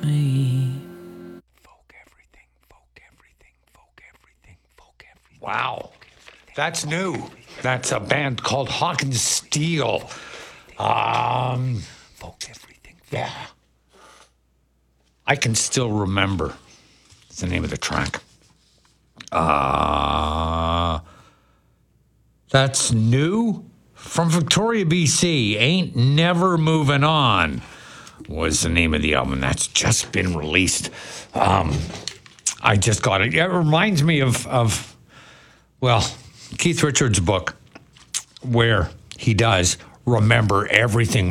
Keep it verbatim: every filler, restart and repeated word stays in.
me. Folk everything, folk everything, folk everything, folk everything. Wow. That's new. That's a band called Hawkins Steel. Um, folk everything. Yeah. I can still remember. It's the name of the track. Uh, that's new from Victoria, B C. Ain't Never Moving On was the name of the album. That's just been released. Um, I just got it. It reminds me of, of, well, Keith Richards' book, where he does remember everything